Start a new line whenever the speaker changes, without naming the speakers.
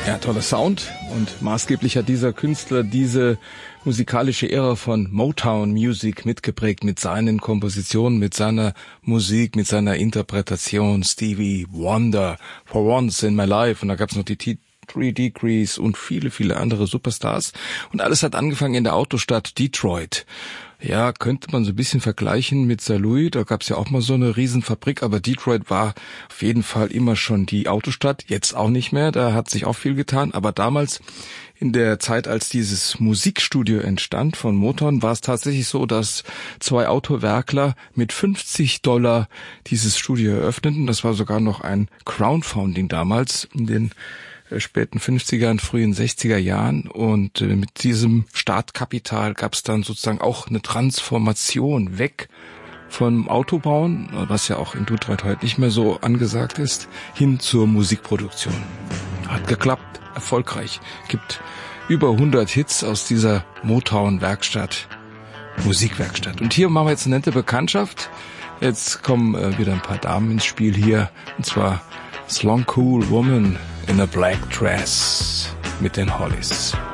Ja, toller Sound, und maßgeblich hat dieser Künstler diese musikalische Ära von Motown Music mitgeprägt mit seinen Kompositionen, mit seiner Musik, mit seiner Interpretation. Stevie Wonder, For Once in My Life, und da gab's noch die Three Degrees und viele, viele andere Superstars. Und alles hat angefangen in der Autostadt Detroit. Ja, könnte man so ein bisschen vergleichen mit St. Louis, da gab's ja auch mal so eine Riesenfabrik, aber Detroit war auf jeden Fall immer schon die Autostadt, jetzt auch nicht mehr, da hat sich auch viel getan, aber damals in der Zeit, als dieses Musikstudio entstand von Motown, war es tatsächlich so, dass 2 Autowerkler mit $50 dieses Studio eröffneten. Das war sogar noch ein Crowdfunding damals in den späten 50er und frühen 60er Jahren, und mit diesem Startkapital gab es dann sozusagen auch eine Transformation weg vom Autobauen, was ja auch in Detroit heute nicht mehr so angesagt ist, hin zur Musikproduktion. Hat geklappt, erfolgreich. Gibt über 100 Hits aus dieser Motown-Werkstatt, Musikwerkstatt. Und hier machen wir jetzt eine nette Bekanntschaft. Jetzt kommen wieder ein paar Damen ins Spiel hier, und zwar Long Cool Woman in a Black Dress mit den Hollies.